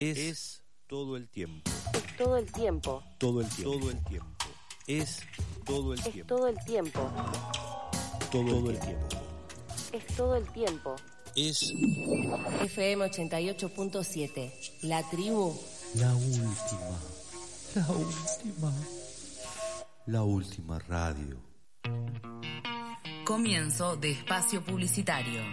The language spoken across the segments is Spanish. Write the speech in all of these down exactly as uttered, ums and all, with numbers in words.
Es, es todo el tiempo. Es todo el tiempo. Todo el tiempo. Todo el tiempo. Es todo el Es tiempo. todo el tiempo. Todo, todo el tiempo. Es todo el tiempo. Es F M ochenta y ocho punto siete. La tribu. la última. La última. La última radio. Comienzo de espacio publicitario.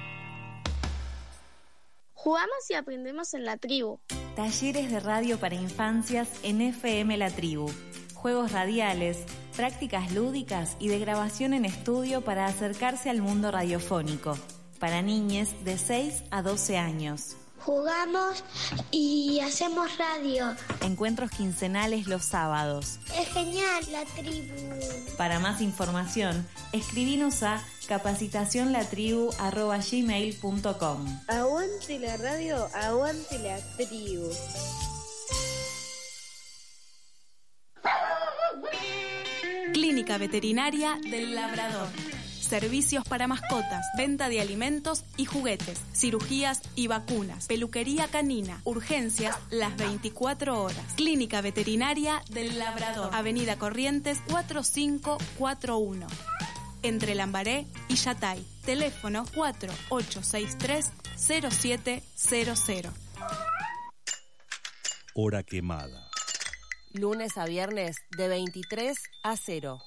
Jugamos y aprendemos en la tribu. Talleres de radio para infancias en F M La Tribu. Juegos radiales, prácticas lúdicas y de grabación en estudio para acercarse al mundo radiofónico. Para niñes de seis a doce años. Jugamos y hacemos radio. Encuentros quincenales los sábados. Es genial la tribu. Para más información, escribinos a capacitacionlatribu arroba gmail punto com. Aguante la radio, aguante la tribu. Clínica Veterinaria del Labrador. Servicios para mascotas, venta de alimentos y juguetes, cirugías y vacunas, peluquería canina, urgencias las veinticuatro horas. Clínica Veterinaria del Labrador, Avenida Corrientes cuatro cinco cuatro uno, entre Lambaré y Yatay. Teléfono cuatro ocho seis tres cero siete cero cero. Hora quemada. Lunes a viernes de veintitrés a cero.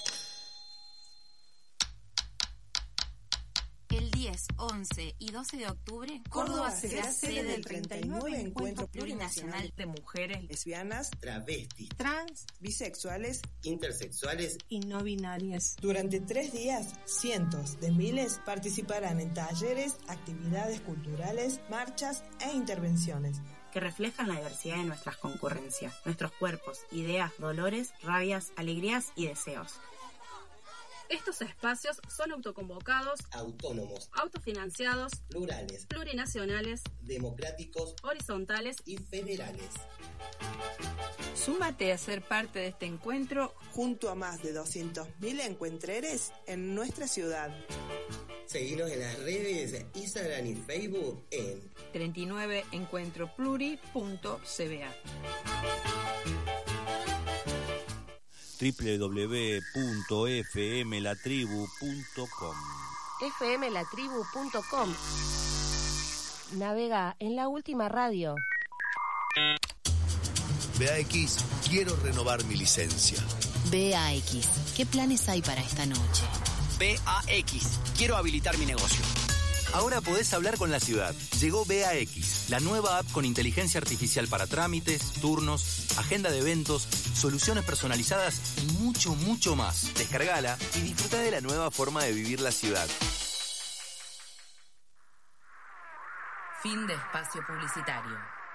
El diez, once y doce de octubre, Córdoba será sede del treinta y nueve Encuentro Plurinacional de Mujeres Lesbianas, Travestis, Trans, Bisexuales, Intersexuales y no binarias. Durante tres días, cientos de miles participarán en talleres, actividades culturales, marchas e intervenciones que reflejan la diversidad de nuestras concurrencias, nuestros cuerpos, ideas, dolores, rabias, alegrías y deseos. Estos espacios son autoconvocados, autónomos, autofinanciados, plurales, plurinacionales, democráticos, horizontales y federales. Súmate a ser parte de este encuentro junto a más de doscientos mil encuentreres en nuestra ciudad. Seguinos en las redes Instagram y Facebook en treinta y nueve encuentro pluri punto c b a. doble u doble u doble u punto f m la tribu punto com. F M la tribu punto com. Navega en la última radio. B A X, quiero renovar mi licencia. B A X, ¿qué planes hay para esta noche? B A X, quiero habilitar mi negocio. Ahora podés hablar con la ciudad. Llegó B A X, la nueva app con inteligencia artificial para trámites, turnos, agenda de eventos, soluciones personalizadas y mucho, mucho más. Descargala y disfruta de la nueva forma de vivir la ciudad. Fin de espacio publicitario.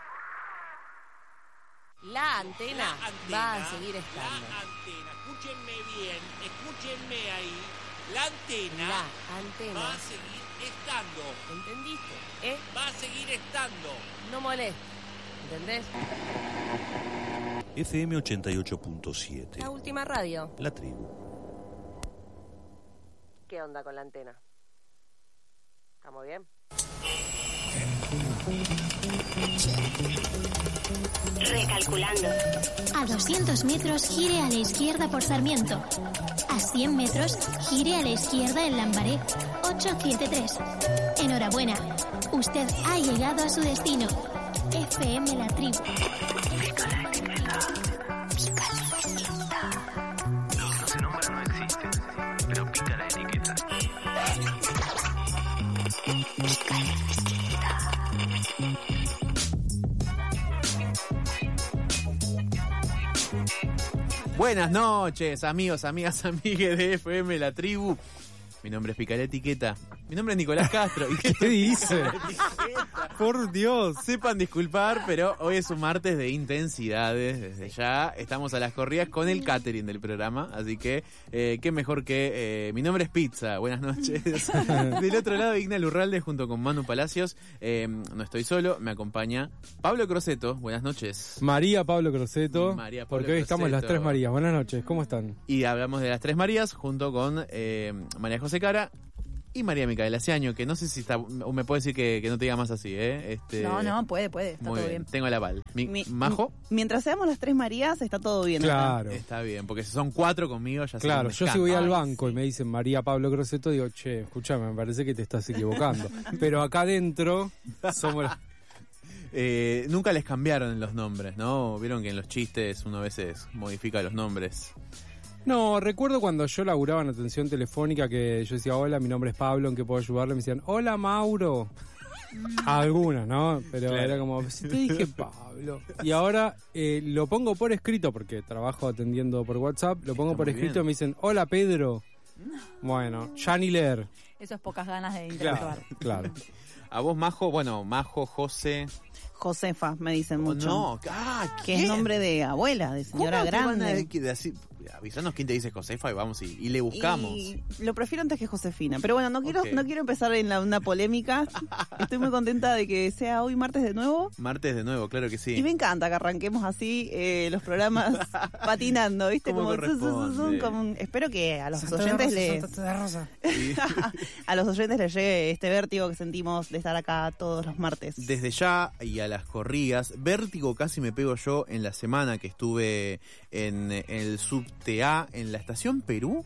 La antena, la antena va a seguir estando. La antena, escúchenme bien, escúchenme ahí. La antena, la antena va a seguir estando. ¿Entendiste? ¿Eh? Va a seguir estando. No molestes, ¿entendés? F M ochenta y ocho punto siete. La última radio. La tribu. ¿Qué onda con la antena? ¿Estamos bien? Recalculando. A doscientos metros gire a la izquierda por Sarmiento. A cien metros gire a la izquierda en Lambaré. ochocientos setenta y tres. Enhorabuena. Usted ha llegado a su destino. F M La Tribu. Pica la etiqueta. Pica la etiqueta. Los que se nombran no existen, pero pica la etiqueta. Pica la etiqueta. Buenas noches, amigos, amigas, amigues de F M La Tribu. Mi nombre es Pica la Etiqueta. Mi nombre es Nicolás Castro. ¿Y qué dice? Por Dios. Sepan disculpar, pero hoy es un martes de intensidades. Desde ya estamos a las corridas con el catering del programa. Así que, eh, qué mejor que... Eh, mi nombre es Pizza. Buenas noches. Del otro lado, Igna Lurralde junto con Manu Palacios. Eh, no estoy solo, me acompaña Pablo Croceto. Buenas noches. María Pablo Croceto. María Pablo porque hoy Croceto. estamos las tres Marías. Buenas noches, ¿cómo están? Y hablamos de las tres Marías junto con eh, María José Cara. Y María Micaela Ciaño, que no sé si está, o me puede decir que, que no te diga más así, ¿eh? Este, no, no, puede, puede, está muy todo bien. bien. Tengo el aval. Mi, Mi- ¿Majo? Mientras seamos las tres Marías, está todo bien. Claro. Está bien, porque si son cuatro conmigo ya sé Claro, que me yo si escando. voy al Ay, banco y me dicen María Pablo Croceto, digo, che, escúchame, me parece que te estás equivocando. Pero acá adentro somos... la- Eh, nunca les cambiaron los nombres, ¿no? Vieron que en los chistes uno a veces modifica los nombres. No, recuerdo cuando yo laburaba en atención telefónica que yo decía, hola, mi nombre es Pablo, ¿en qué puedo ayudarle? Me decían, hola, Mauro. Algunas, ¿no? Pero Claro. era como, si te dije Pablo. Y ahora eh, lo pongo por escrito, porque trabajo atendiendo por WhatsApp, lo pongo Está por muy escrito bien. y me dicen, hola, Pedro. Bueno, ya ni leer. Eso es pocas ganas de interactuar. Claro. A vos, Majo, bueno, Majo, José... Josefa, me dicen mucho. No, ah, que es nombre de abuela, de señora ¿Cómo te van a grande. de- de así- avisanos quién te dice Josefa y vamos y, y le buscamos. Y lo prefiero antes que Josefina. Pero bueno, no quiero, Ok. no quiero empezar en la, una polémica. Estoy muy contenta de que sea hoy martes de nuevo. Martes de nuevo, claro que sí. Y me encanta que arranquemos así eh, los programas patinando, ¿viste? Como Como, zu, zu, zu, zu, corresponde. como un- espero que a los Santa oyentes Rosa, les Santa Rosa. a los oyentes les llegue este vértigo que sentimos de estar acá todos los martes. Desde ya y a las corridas, vértigo casi me pego yo en la semana que estuve en el subte A, en la estación Perú.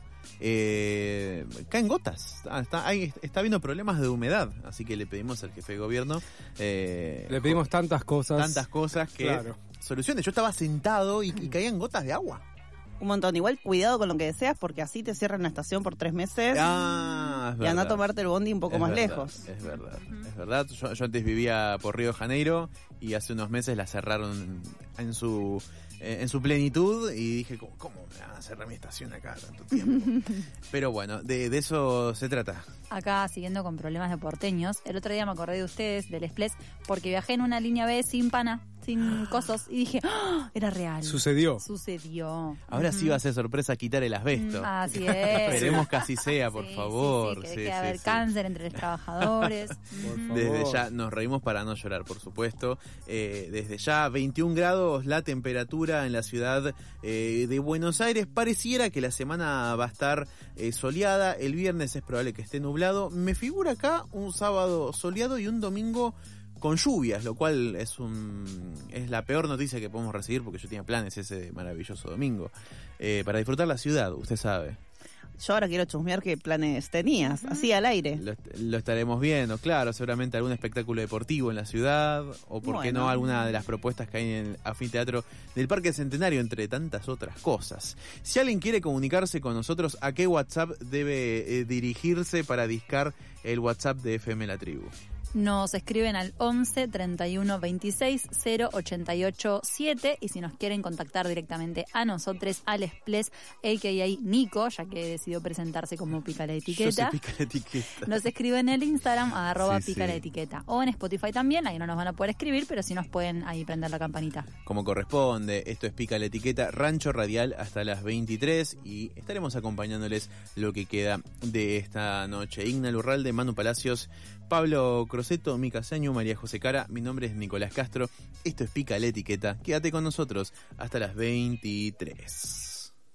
Eh, caen gotas, está, está, hay- está habiendo problemas de humedad, así que le pedimos al jefe de gobierno eh, Le pedimos tantas cosas. tantas cosas que Claro. soluciones. Yo estaba sentado y, y caían gotas de agua. Un montón. Igual cuidado con lo que deseas porque así te cierran la estación por tres meses. Ah, es y anda a verdad. tomarte el bondi un poco Es más verdad, lejos. Es verdad, es verdad. Yo, yo antes vivía por Río de Janeiro y hace unos meses la cerraron en su eh, en su plenitud y dije, ¿cómo, cómo me van a cerrar mi estación acá tanto tiempo? Pero bueno, de, de eso se trata. Acá, siguiendo con problemas de porteños, el otro día me acordé de ustedes, del Express, porque viajé en una línea B sin pana, sin cosos, y dije, ¡ah! Era real. Sucedió. Sucedió. Ahora sí va a ser sorpresa quitar el asbesto. Mm, así es. Esperemos que así sea, por Sí, favor. Sí, sí, que Sí, deje de sí, haber sí. cáncer entre los trabajadores. Desde ya nos reímos para no llorar, por supuesto. Eh, desde ya, veintiún grados la temperatura en la ciudad eh, de Buenos Aires. Pareciera que la semana va a estar eh, soleada. El viernes es probable que esté nublado. Me figura acá un sábado soleado y un domingo con lluvias, lo cual es un es la peor noticia que podemos recibir porque yo tenía planes ese maravilloso domingo eh, para disfrutar la ciudad, usted sabe. Yo ahora quiero chusmear qué planes tenías, así al aire. Lo, est- lo estaremos viendo, claro, seguramente algún espectáculo deportivo en la ciudad, o por qué Bueno. no alguna de las propuestas que hay en el anfiteatro del Parque Centenario, entre tantas otras cosas. Si alguien quiere comunicarse con nosotros, ¿a qué WhatsApp debe eh, dirigirse para discar el WhatsApp de F M La Tribu? Nos escriben al once treinta y uno veintiséis cero ochenta y ocho siete y si nos quieren contactar directamente a nosotros, al Express, a k a. Nico, ya que decidió presentarse como Pica la Yo soy Etiqueta, Pica la Etiqueta. nos escriben en el Instagram a arroba Sí, Pica sí. la Etiqueta o en Spotify también, ahí no nos van a poder escribir, pero sí nos pueden ahí prender la campanita. Como corresponde, esto es Pica la Etiqueta, Rancho Radial hasta las veintitrés y estaremos acompañándoles lo que queda de esta noche. Igna Lurralde, Manu Palacios, Pablo Croceto, Mica Sañu, María José Cara, mi nombre es Nicolás Castro, esto es Pica la Etiqueta, quédate con nosotros hasta las veintitrés.